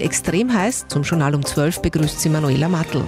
extrem heiß. Zum Journal um 12 begrüßt sie Manuela Matl.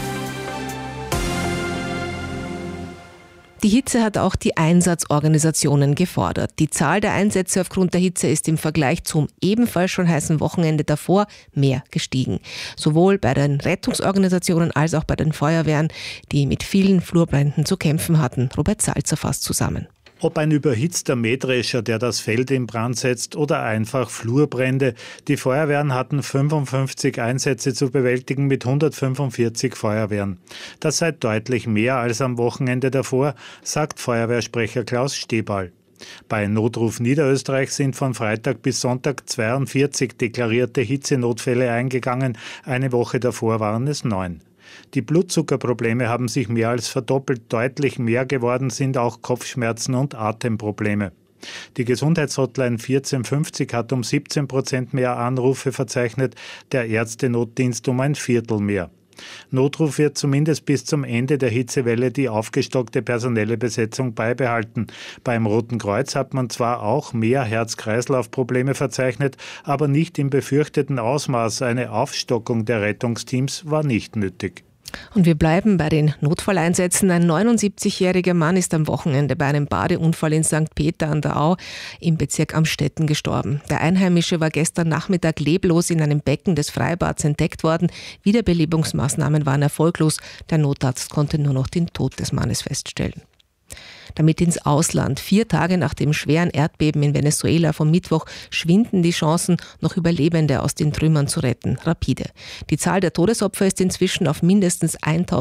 Die Hitze hat auch die Einsatzorganisationen gefordert. Die Zahl der Einsätze aufgrund der Hitze ist im Vergleich zum ebenfalls schon heißen Wochenende davor mehr gestiegen. Sowohl bei den Rettungsorganisationen als auch bei den Feuerwehren, die mit vielen Flurbränden zu kämpfen hatten. Robert Salzer fasst zusammen. Ob ein überhitzter Mähdrescher, der das Feld in Brand setzt, oder einfach Flurbrände. Die Feuerwehren hatten 55 Einsätze zu bewältigen mit 145 Feuerwehren. Das sei deutlich mehr als am Wochenende davor, sagt Feuerwehrsprecher Klaus Stebal. Bei Notruf Niederösterreich sind von Freitag bis Sonntag 42 deklarierte Hitzenotfälle eingegangen. Eine Woche davor waren es 9. Die Blutzuckerprobleme haben sich mehr als verdoppelt. Deutlich mehr geworden sind auch Kopfschmerzen und Atemprobleme. Die Gesundheitshotline 1450 hat um 17% mehr Anrufe verzeichnet, der Ärztenotdienst um ein Viertel mehr. Notruf wird zumindest bis zum Ende der Hitzewelle die aufgestockte personelle Besetzung beibehalten. Beim Roten Kreuz hat man zwar auch mehr Herz-Kreislauf-Probleme verzeichnet, aber nicht im befürchteten Ausmaß. Eine Aufstockung der Rettungsteams war nicht nötig. Und wir bleiben bei den Notfalleinsätzen. Ein 79-jähriger Mann ist am Wochenende bei einem Badeunfall in St. Peter an der Au im Bezirk Amstetten gestorben. Der Einheimische war gestern Nachmittag leblos in einem Becken des Freibads entdeckt worden. Wiederbelebungsmaßnahmen waren erfolglos. Der Notarzt konnte nur noch den Tod des Mannes feststellen. Damit ins Ausland. 4 Tage nach dem schweren Erdbeben in Venezuela vom Mittwoch schwinden die Chancen, noch Überlebende aus den Trümmern zu retten, rapide. Die Zahl der Todesopfer ist inzwischen auf mindestens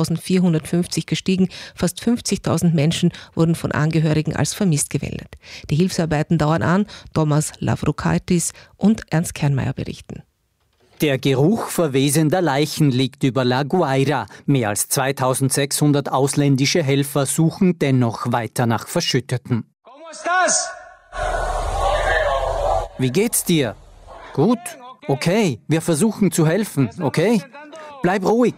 1.450 gestiegen. Fast 50.000 Menschen wurden von Angehörigen als vermisst gemeldet. Die Hilfsarbeiten dauern an. Thomas Lavrokaitis und Ernst Kernmeier berichten. Der Geruch verwesender Leichen liegt über La Guaira. Mehr als 2600 ausländische Helfer suchen dennoch weiter nach Verschütteten. Wie geht's dir? Gut. Okay, wir versuchen zu helfen, okay? Bleib ruhig.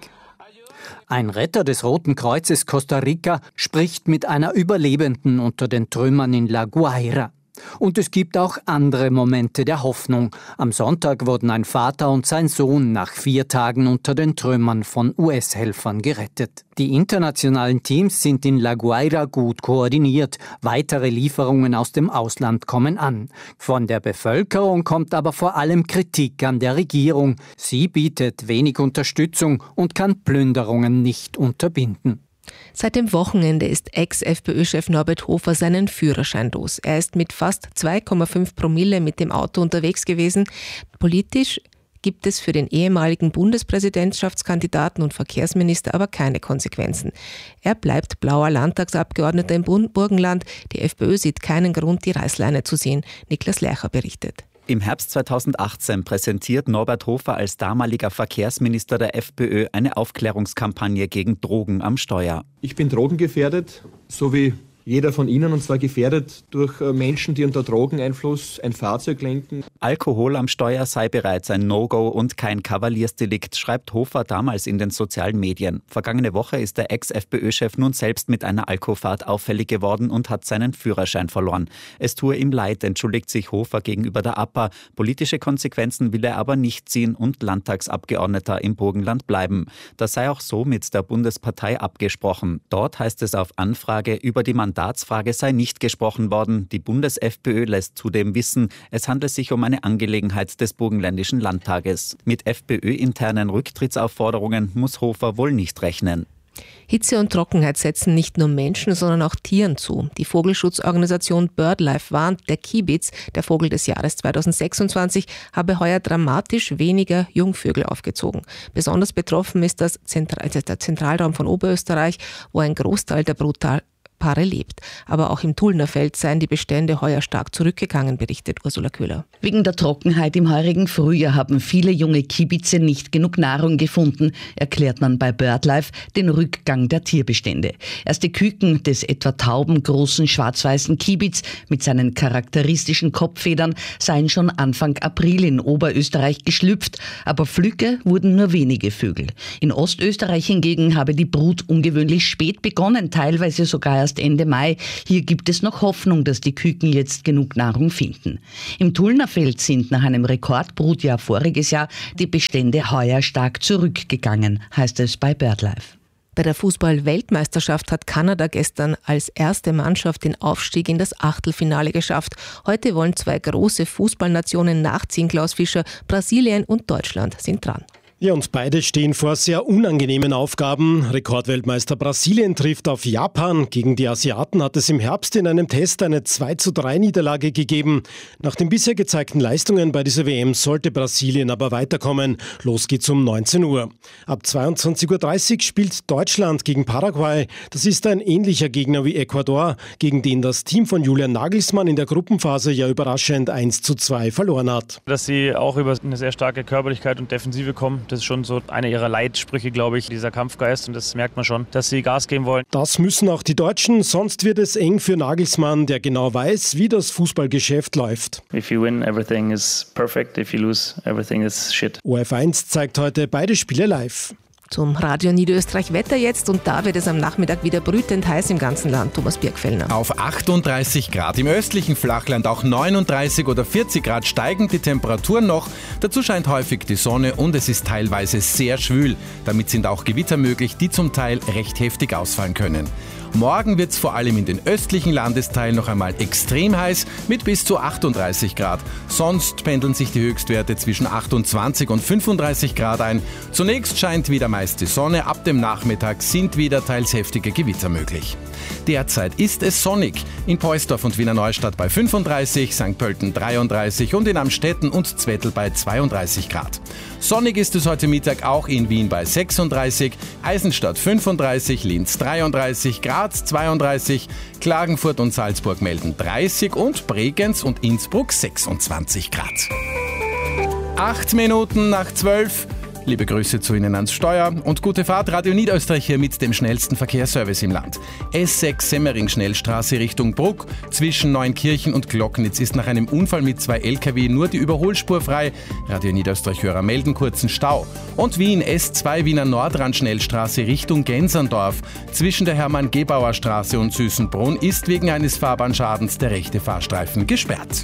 Ein Retter des Roten Kreuzes Costa Rica spricht mit einer Überlebenden unter den Trümmern in La Guaira. Und es gibt auch andere Momente der Hoffnung. Am Sonntag wurden ein Vater und sein Sohn nach 4 Tagen unter den Trümmern von US-Helfern gerettet. Die internationalen Teams sind in La Guaira gut koordiniert. Weitere Lieferungen aus dem Ausland kommen an. Von der Bevölkerung kommt aber vor allem Kritik an der Regierung. Sie bietet wenig Unterstützung und kann Plünderungen nicht unterbinden. Seit dem Wochenende ist Ex-FPÖ-Chef Norbert Hofer seinen Führerschein los. Er ist mit fast 2,5 Promille mit dem Auto unterwegs gewesen. Politisch gibt es für den ehemaligen Bundespräsidentschaftskandidaten und Verkehrsminister aber keine Konsequenzen. Er bleibt blauer Landtagsabgeordneter im Burgenland. Die FPÖ sieht keinen Grund, die Reißleine zu ziehen. Niklas Lercher berichtet. Im Herbst 2018 präsentiert Norbert Hofer als damaliger Verkehrsminister der FPÖ eine Aufklärungskampagne gegen Drogen am Steuer. Ich bin drogengefährdet, so wie jeder von Ihnen, und zwar gefährdet durch Menschen, die unter Drogeneinfluss ein Fahrzeug lenken. Alkohol am Steuer sei bereits ein No-Go und kein Kavaliersdelikt, schreibt Hofer damals in den sozialen Medien. Vergangene Woche ist der Ex-FPÖ-Chef nun selbst mit einer Alkofahrt auffällig geworden und hat seinen Führerschein verloren. Es tue ihm leid, entschuldigt sich Hofer gegenüber der APA. Politische Konsequenzen will er aber nicht ziehen und Landtagsabgeordneter im Burgenland bleiben. Das sei auch so mit der Bundespartei abgesprochen. Dort heißt es auf Anfrage, über die Mandatsfrage sei nicht gesprochen worden. Die Bundes-FPÖ lässt zudem wissen, es handle sich um eine Angelegenheit des Burgenländischen Landtages. Mit FPÖ-internen Rücktrittsaufforderungen muss Hofer wohl nicht rechnen. Hitze und Trockenheit setzen nicht nur Menschen, sondern auch Tieren zu. Die Vogelschutzorganisation BirdLife warnt, der Kiebitz, der Vogel des Jahres 2026, habe heuer dramatisch weniger Jungvögel aufgezogen. Besonders betroffen ist der Zentralraum von Oberösterreich, wo ein Großteil der Brutpaare lebt. Aber auch im Tullnerfeld seien die Bestände heuer stark zurückgegangen, berichtet Ursula Köhler. Wegen der Trockenheit im heurigen Frühjahr haben viele junge Kiebitze nicht genug Nahrung gefunden, erklärt man bei BirdLife den Rückgang der Tierbestände. Erste Küken des etwa taubengroßen schwarz-weißen Kiebitz mit seinen charakteristischen Kopffedern seien schon Anfang April in Oberösterreich geschlüpft, aber Flügge wurden nur wenige Vögel. In Ostösterreich hingegen habe die Brut ungewöhnlich spät begonnen, teilweise sogar erst erst Ende Mai. Hier gibt es noch Hoffnung, dass die Küken jetzt genug Nahrung finden. Im Tullnerfeld sind nach einem Rekordbrutjahr voriges Jahr die Bestände heuer stark zurückgegangen, heißt es bei BirdLife. Bei der Fußball-Weltmeisterschaft hat Kanada gestern als erste Mannschaft den Aufstieg in das Achtelfinale geschafft. Heute wollen 2 große Fußballnationen nachziehen. Klaus Fischer, Brasilien und Deutschland sind dran. Ja, und beide stehen vor sehr unangenehmen Aufgaben. Rekordweltmeister Brasilien trifft auf Japan. Gegen die Asiaten hat es im Herbst in einem Test eine 2:3 gegeben. Nach den bisher gezeigten Leistungen bei dieser WM sollte Brasilien aber weiterkommen. Los geht's um 19 Uhr. Ab 22:30 Uhr spielt Deutschland gegen Paraguay. Das ist ein ähnlicher Gegner wie Ecuador, gegen den das Team von Julian Nagelsmann in der Gruppenphase ja überraschend 1:2 verloren hat. Dass sie auch über eine sehr starke Körperlichkeit und Defensive kommen, das ist schon so einer ihrer Leitsprüche, glaube ich, dieser Kampfgeist. Und das merkt man schon, dass sie Gas geben wollen. Das müssen auch die Deutschen, sonst wird es eng für Nagelsmann, der genau weiß, wie das Fußballgeschäft läuft. If you win, everything is perfect. If you lose, everything is shit. ORF1 zeigt heute beide Spiele live. Zum Radio Niederösterreich Wetter jetzt, und da wird es am Nachmittag wieder brütend heiß im ganzen Land. Thomas Birkfellner. Auf 38 Grad, im östlichen Flachland auch 39 oder 40 Grad steigen die Temperaturen noch. Dazu scheint häufig die Sonne und es ist teilweise sehr schwül. Damit sind auch Gewitter möglich, die zum Teil recht heftig ausfallen können. Morgen wird es vor allem in den östlichen Landesteilen noch einmal extrem heiß mit bis zu 38 Grad. Sonst pendeln sich die Höchstwerte zwischen 28 und 35 Grad ein. Zunächst scheint wieder meist die Sonne, ab dem Nachmittag sind wieder teils heftige Gewitter möglich. Derzeit ist es sonnig. In Poisdorf und Wiener Neustadt bei 35, St. Pölten 33 und in Amstetten und Zwettl bei 32 Grad. Sonnig ist es heute Mittag auch in Wien bei 36, Eisenstadt 35, Linz 33, Graz 32, Klagenfurt und Salzburg melden 30 und Bregenz und Innsbruck 26 Grad. 8 Minuten nach 12. Liebe Grüße zu Ihnen ans Steuer und gute Fahrt. Radio Niederösterreich hier mit dem schnellsten Verkehrsservice im Land. S6 Semmering-Schnellstraße Richtung Bruck. Zwischen Neunkirchen und Glocknitz ist nach einem Unfall mit 2 LKW nur die Überholspur frei. Radio Niederösterreich-Hörer melden kurzen Stau. Und Wien S2 Wiener Nordrand-Schnellstraße Richtung Genserndorf. Zwischen der Hermann-Gebauer-Straße und Süßenbrunn ist wegen eines Fahrbahnschadens der rechte Fahrstreifen gesperrt.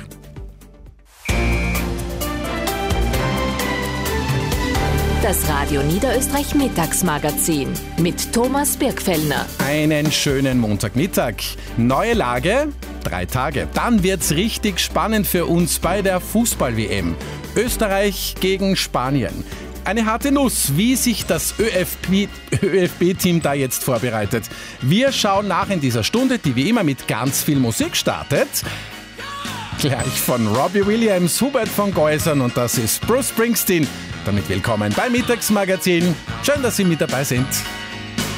Das Radio Niederösterreich Mittagsmagazin mit Thomas Birkfellner. Einen schönen Montagmittag. Neue Lage, 3 Tage. Dann wird's richtig spannend für uns bei der Fußball-WM. Österreich gegen Spanien. Eine harte Nuss, wie sich das ÖFB-Team da jetzt vorbereitet. Wir schauen nach in dieser Stunde, die wie immer mit ganz viel Musik startet. Gleich von Robbie Williams, Hubert von Geusern und das ist Bruce Springsteen. Damit willkommen beim Mittagsmagazin. Schön, dass Sie mit dabei sind.